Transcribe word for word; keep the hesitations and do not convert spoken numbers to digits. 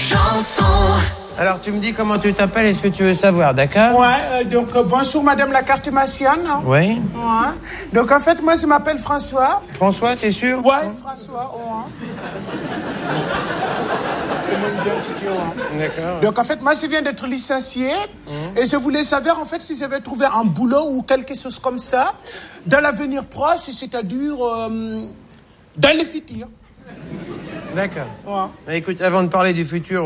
chanson. Alors, tu me dis comment tu t'appelles et ce que tu veux savoir, d'accord? Ouais, euh, donc euh, bonjour madame la cartomancienne. Oui. Ouais. Donc en fait, moi je m'appelle François. François, t'es sûr? Ouais, François, ouais. C'est mon identité, ouais. D'accord. Donc en fait, moi je viens d'être licencié mmh. et je voulais savoir en fait si j'avais trouvé un boulot ou quelque chose comme ça dans l'avenir proche, c'est-à-dire euh, dans le futur. D'accord. Ouais. Mais écoute, avant de parler du futur,